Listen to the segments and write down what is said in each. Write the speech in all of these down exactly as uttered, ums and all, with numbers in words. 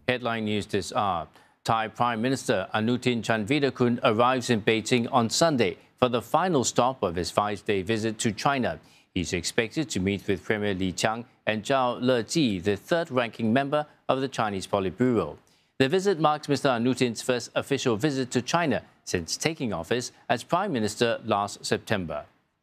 Headline news this hour. Thai Prime Minister Anutin Chanvirakul arrives in Beijing on Sunday for the final stop of his five-day visit to China. He's expected to meet with Premier Li Qiang and Zhao Leji, the third-ranking member of the Chinese Politburo. The visit marks Mister Anutin's first official visit to China since taking office as Prime Minister last September.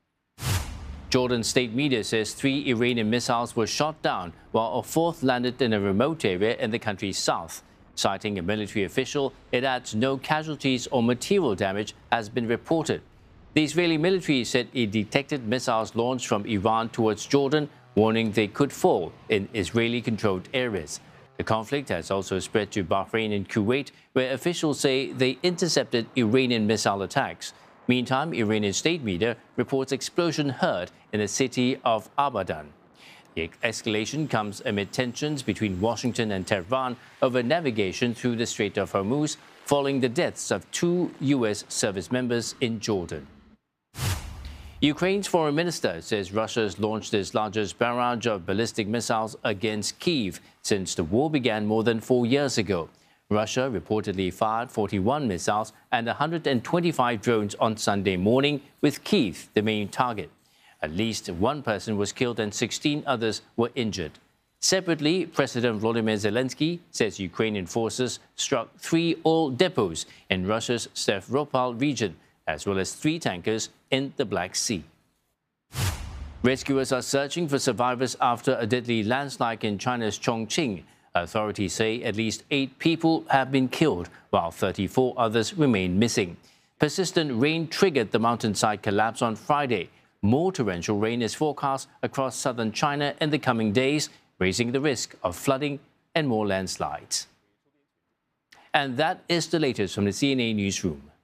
Jordan state media says three Iranian missiles were shot down, while a fourth landed in a remote area in the country's south. Citing a military official, it adds no casualties or material damage has been reported. The Israeli military said it detected missiles launched from Iran towards Jordan, warning they could fall in Israeli-controlled areas. The conflict has also spread to Bahrain and Kuwait, where officials say they intercepted Iranian missile attacks. Meantime, Iranian state media reports explosion heard in the city of Abadan. The escalation comes amid tensions between Washington and Tehran over navigation through the Strait of Hormuz, following the deaths of two U S service members in Jordan. Ukraine's foreign minister says Russia has launched its largest barrage of ballistic missiles against Kyiv since the war began more than four years ago. Russia reportedly fired forty-one missiles and one hundred twenty-five drones on Sunday morning, with Kyiv the main target. At least one person was killed and sixteen others were injured. Separately, President Volodymyr Zelensky says Ukrainian forces struck three oil depots in Russia's Stavropol region, as well as three tankers in the Black Sea. Rescuers are searching for survivors after a deadly landslide in China's Chongqing. Authorities say at least eight people have been killed, while thirty-four others remain missing. Persistent rain triggered the mountainside collapse on Friday. More torrential rain is forecast across southern China in the coming days, raising the risk of flooding and more landslides. And that is the latest from the C N A Newsroom.